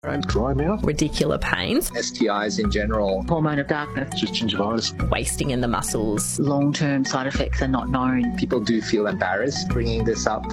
And dry mouth. Radicular pains. STIs in general. Hormone of darkness. Just gingivitis. Wasting in the muscles. Long-term side effects are not known. People do feel embarrassed bringing this up.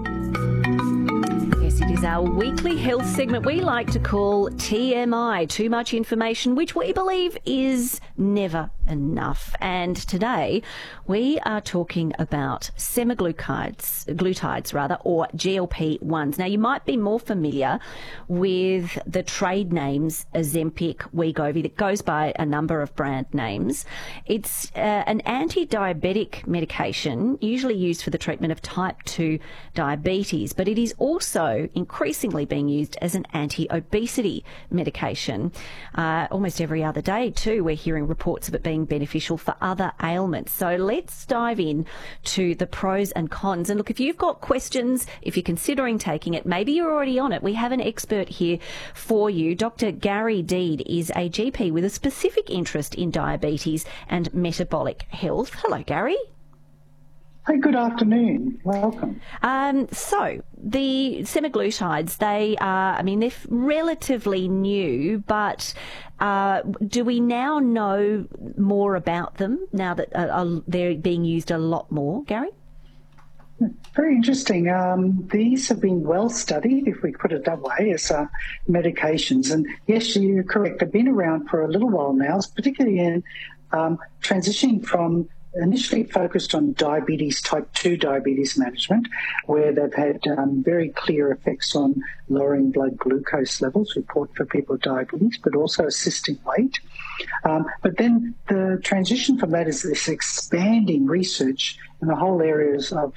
Yes, it is our weekly health segment we like to call TMI, too much information, which we believe is never enough. And today we are talking about semaglutides, or GLP-1s. Now, you might be more familiar with the trade names Ozempic, Wegovy, that goes by a number of brand names. It's an anti-diabetic medication, usually used for the treatment of type 2 diabetes, but it is also increasingly being used as an anti-obesity medication. Almost every other day, too, we're hearing reports of it being beneficial for other ailments. So let's dive in to the pros and cons. And look, if you've got questions, if you're considering taking it, maybe you're already on it, we have an expert here for you. Dr. Gary Deed is a GP with a specific interest in diabetes and metabolic health. Hello, Gary. Hey, good afternoon. Welcome. So the semaglutides, they're relatively new, but do we now know more about them now that they're being used a lot more, Gary? Very interesting. These have been well studied, if we put it that way, as medications. And yes, you're correct. They've been around for a little while now, particularly in transitioning from initially focused on diabetes, type 2 diabetes management, where they've had very clear effects on lowering blood glucose levels, report for people with diabetes, but also assisting weight. But then the transition from that is this expanding research in the whole areas of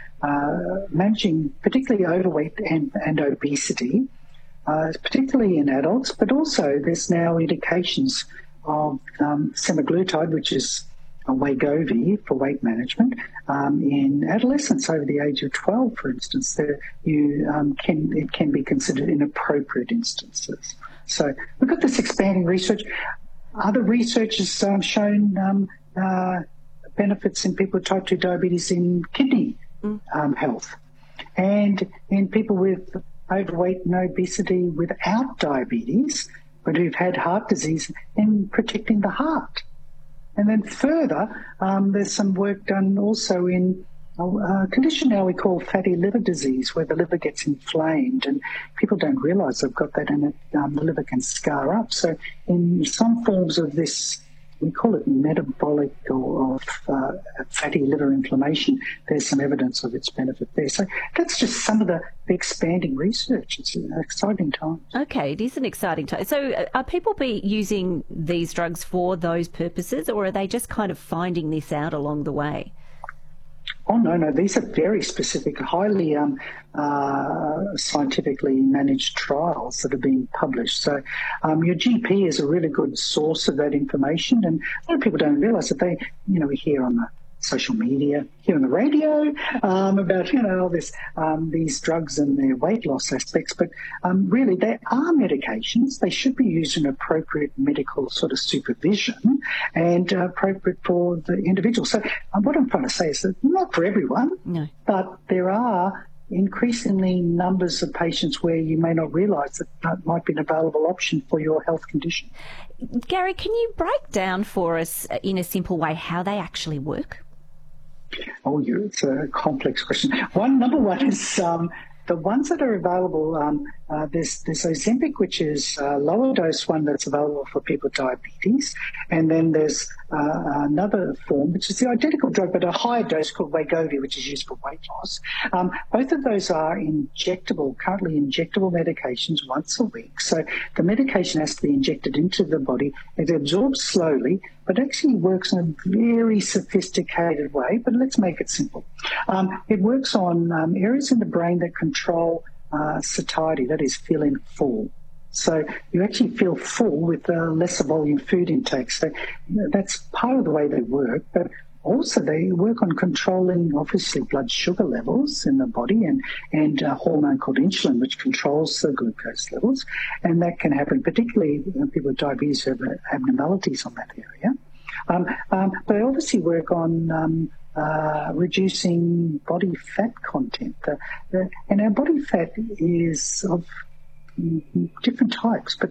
managing particularly overweight and obesity, particularly in adults, but also there's now indications of semaglutide, which is Wegovy for weight management in adolescents over the age of 12, for instance. It can be considered in appropriate instances. So we've got this expanding research. Other research has shown benefits in people with type 2 diabetes in kidney health, and in people with overweight and obesity without diabetes, but who've had heart disease, in protecting the heart. And then further, there's some work done also in a condition now we call fatty liver disease, where the liver gets inflamed and people don't realise they've got that, and the liver can scar up. So in some forms of this, we call it metabolic or fatty liver inflammation, there's some evidence of its benefit there. So that's just some of the expanding research. It's an exciting time. Okay, it is an exciting time. So are people using these drugs for those purposes, or are they just kind of finding this out along the way? Oh, no. These are very specific, highly scientifically managed trials that have been published. So your GP is a really good source of that information. And a lot of people don't realise that we hear on the social media, hear on the radio about, all this, these drugs and their weight loss aspects. But really, they are medications. They should be used in appropriate medical sort of supervision and appropriate for the individual. So what I'm trying to say is that not for everyone, no, but there are increasingly numbers of patients where you may not realise that might be an available option for your health condition. Gary, can you break down for us in a simple way how they actually work? Oh, it's a complex question. Number one is the ones that are available. There's Ozempic, which is a lower dose one that's available for people with diabetes, and then there's another form, which is the identical drug but a higher dose called Wegovy, which is used for weight loss. Both of those are currently injectable medications once a week. So the medication has to be injected into the body. It absorbs slowly, but actually works in a very sophisticated way. But let's make it simple. It works on areas in the brain that control satiety, that is feeling full. So you actually feel full with lesser volume food intake. So that's part of the way they work. But also they work on controlling, obviously, blood sugar levels in the body and a hormone called insulin, which controls the glucose levels. And that can happen particularly when people with diabetes have abnormalities on that area. They obviously work on reducing body fat content. And our body fat is of different types, but